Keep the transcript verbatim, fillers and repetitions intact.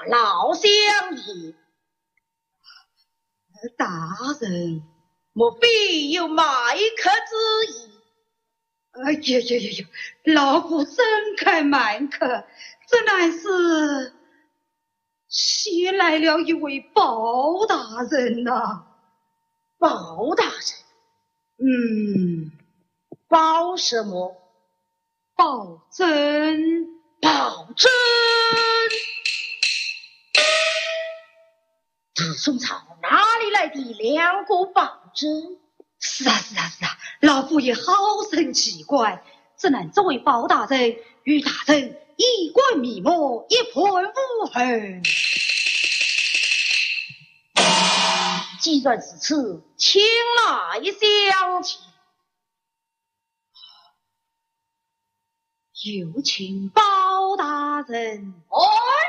那老乡也。 大人， 莫非有卖客之意？ 哎呀呀呀呀！老夫怎敢卖客？这乃是携来了一位包大人呐、啊。 包大人？ 嗯， 包什么？ 包拯。 包拯。这宋朝哪里来的两个包拯？ 是啊是啊是啊，老夫也好生奇怪，只能这位包大人与大人一贯密谋，一判无痕。 既然是此，请来相请。 有请包大人。 哦。